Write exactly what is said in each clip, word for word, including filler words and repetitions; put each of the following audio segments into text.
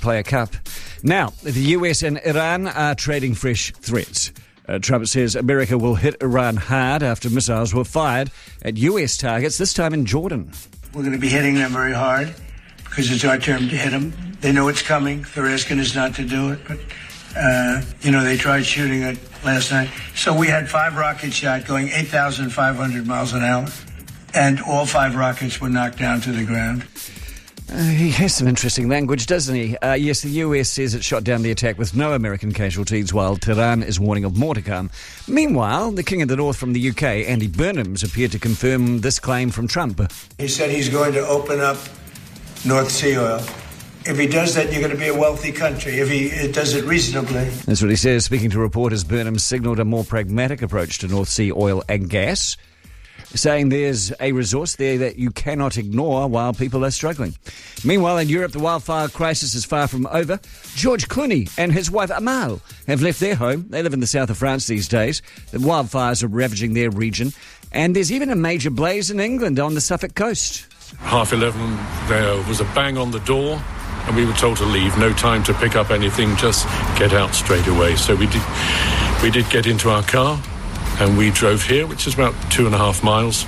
Player Cup. Now, the U S and Iran are trading fresh threats. Uh, Trump says America will hit Iran hard after missiles were fired at U S targets, this time in Jordan. We're going to be hitting them very hard because it's our turn to hit them. They know it's coming. They're asking us not to do it. But, uh, you know, they tried shooting it last night. So we had five rockets shot going eight thousand five hundred miles an hour. And all five rockets were knocked down to the ground. Uh, he has some interesting language, doesn't he? Uh, yes, the U S says it shot down the attack with no American casualties, while Tehran is warning of more to come. Meanwhile, the King of the North from the U K, Andy Burnham's appeared to confirm this claim from Trump. He said he's going to open up North Sea oil. If he does that, you're going to be a wealthy country, if he it does it reasonably. That's what he says. Speaking to reporters, Burnham signalled a more pragmatic approach to North Sea oil and gas, saying there's a resource there that you cannot ignore while people are struggling. Meanwhile, in Europe, the wildfire crisis is far from over. George Clooney and his wife Amal have left their home. They live in the south of France these days. The wildfires are ravaging their region. And there's even a major blaze in England on the Suffolk coast. Half eleven, there was a bang on the door, and we were told to leave. No time to pick up anything, just get out straight away. So we did, we did get into our car, and we drove here, which is about two and a half miles.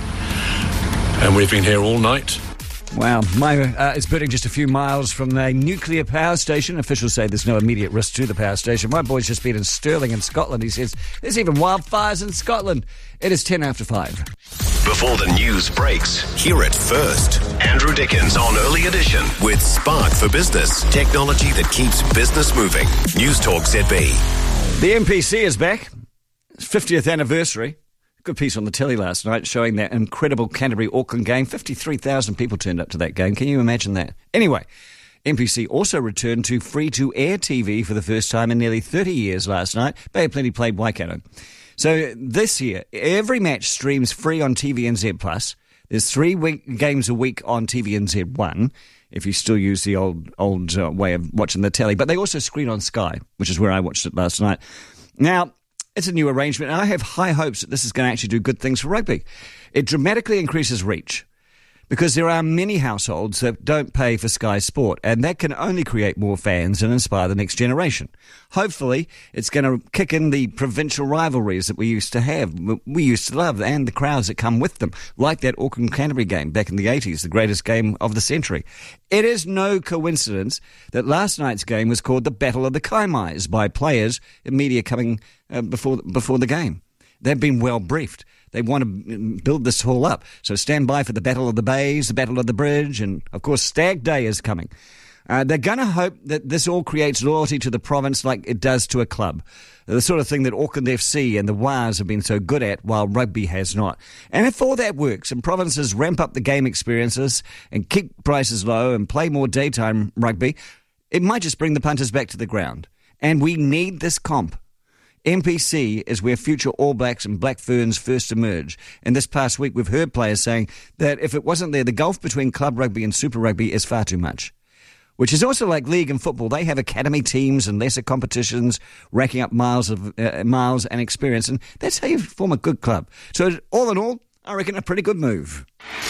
And we've been here all night. Wow. My, uh, it's burning just a few miles from a nuclear power station. Officials say there's no immediate risk to the power station. My boy's just been in Stirling in Scotland. He says there's even wildfires in Scotland. It is ten after five. Before the news breaks, hear it first. Andrew Dickens on Early Edition with Spark for Business. Technology that keeps business moving. News Talk Z B. The N P C is back. fiftieth anniversary. Good piece on the telly last night showing that incredible Canterbury-Auckland game. fifty-three thousand people turned up to that game. Can you imagine that? Anyway, N P C also returned to free-to-air T V for the first time in nearly thirty years last night. Bay of Plenty played Waikato. So this year, every match streams free on T V N Z plus. There's three week, games a week on T V N Z one, if you still use the old old uh, way of watching the telly. But they also screen on Sky, which is where I watched it last night. Now, it's a new arrangement, and I have high hopes that this is going to actually do good things for rugby. It dramatically increases reach, because there are many households that don't pay for Sky Sport, and that can only create more fans and inspire the next generation. Hopefully, it's going to kick in the provincial rivalries that we used to have, we used to love, and the crowds that come with them, like that Auckland-Canterbury game back in the eighties, the greatest game of the century. It is no coincidence that last night's game was called the Battle of the Kaimais by players and media coming uh, before before the game. They've been well briefed. They want to build this all up. So stand by for the Battle of the Bays, the Battle of the Bridge, and, of course, Stag Day is coming. Uh, they're going to hope that this all creates loyalty to the province like it does to a club. The sort of thing that Auckland F C and the Wars have been so good at, while rugby has not. And if all that works and provinces ramp up the game experiences and keep prices low and play more daytime rugby, it might just bring the punters back to the ground. And we need this comp. N P C is where future All Blacks and Black Ferns first emerge. And this past week we've heard players saying that if it wasn't there, the gulf between club rugby and super rugby is far too much. Which is also like league and football. They have academy teams and lesser competitions, racking up miles of uh, miles and experience. And that's how you form a good club. So all in all, I reckon a pretty good move.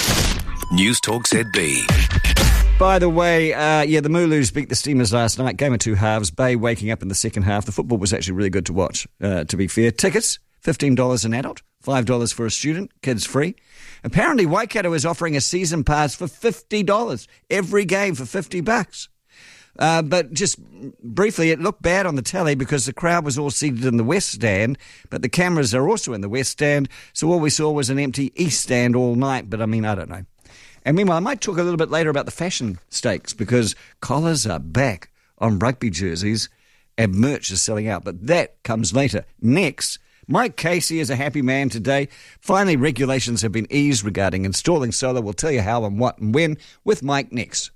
News Talk Z B. By the way, uh, yeah, the Mooloos beat the Steamers last night. Game of two halves. Bay waking up in the second half. The football was actually really good to watch, uh, to be fair. Tickets, fifteen dollars an adult, five dollars for a student, kids free. Apparently, Waikato is offering a season pass for fifty dollars. Every game for fifty bucks. Uh, but just briefly, it looked bad on the telly because the crowd was all seated in the west stand, but the cameras are also in the west stand, so all we saw was an empty east stand all night. But, I mean, I don't know. And meanwhile, I might talk a little bit later about the fashion stakes because collars are back on rugby jerseys and merch is selling out. But that comes later. Next, Mike Casey is a happy man today. Finally, regulations have been eased regarding installing solar. We'll tell you how and what and when with Mike next.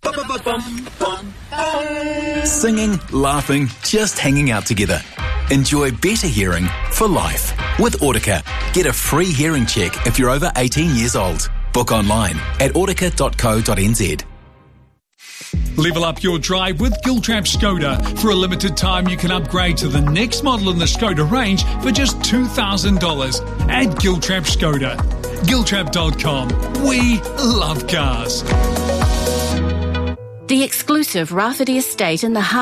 Singing, laughing, just hanging out together. Enjoy better hearing for life with Audica. Get a free hearing check if you're over eighteen years old. Book online at audica dot co dot n z. Level up your drive with Giltrap Skoda. For a limited time, you can upgrade to the next model in the Skoda range for just two thousand dollars at Giltrap Skoda. Giltrap dot com. We love cars. The exclusive Rafferty Estate in the heart